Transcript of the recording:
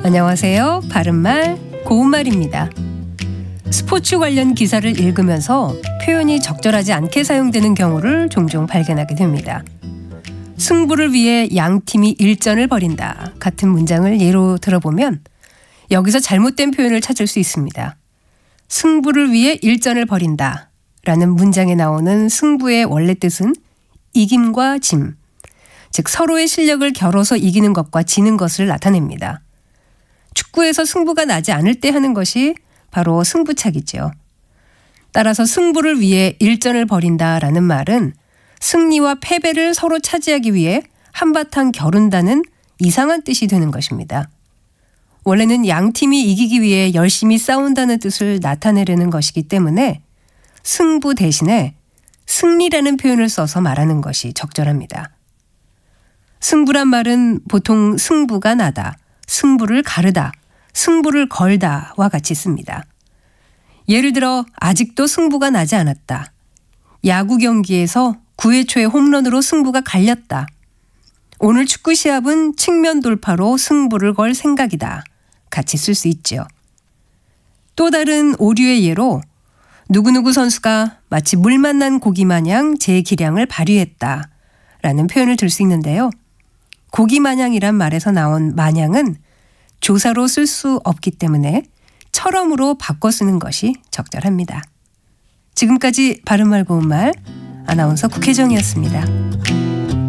안녕하세요. 바른말 고운말입니다. 스포츠 관련 기사를 읽으면서 표현이 적절하지 않게 사용되는 경우를 종종 발견하게 됩니다. 승부를 위해 양팀이 일전을 벌인다 같은 문장을 예로 들어보면 여기서 잘못된 표현을 찾을 수 있습니다. 승부를 위해 일전을 벌인다 라는 문장에 나오는 승부의 원래 뜻은 이김과 짐, 즉 서로의 실력을 겨뤄서 이기는 것과 지는 것을 나타냅니다. 축구에서 승부가 나지 않을 때 하는 것이 바로 승부차기죠. 따라서 승부를 위해 일전을 벌인다라는 말은 승리와 패배를 서로 차지하기 위해 한바탕 겨룬다는 이상한 뜻이 되는 것입니다. 원래는 양팀이 이기기 위해 열심히 싸운다는 뜻을 나타내려는 것이기 때문에 승부 대신에 승리라는 표현을 써서 말하는 것이 적절합니다. 승부란 말은 보통 승부가 나다, 승부를 가르다, 승부를 걸다와 같이 씁니다. 예를 들어 아직도 승부가 나지 않았다. 야구 경기에서 9회 초에 홈런으로 승부가 갈렸다. 오늘 축구 시합은 측면 돌파로 승부를 걸 생각이다. 같이 쓸 수 있죠. 또 다른 오류의 예로 누구누구 선수가 마치 물 만난 고기 마냥 제 기량을 발휘했다 라는 표현을 들 수 있는데요. 고기 마냥이란 말에서 나온 마냥은 조사로 쓸 수 없기 때문에 처럼으로 바꿔 쓰는 것이 적절합니다. 지금까지 바른말 고운말 아나운서 국혜정이었습니다.